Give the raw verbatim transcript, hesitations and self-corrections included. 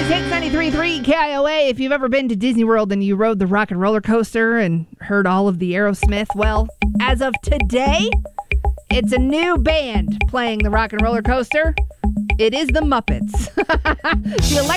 is Hits ninety-three point three K I O A. If you've ever been to Disney World and you rode the Rock and Roller Coaster and heard all of the Aerosmith, well, as of today, it's a new band playing the Rock and Roller Coaster. It is the Muppets. The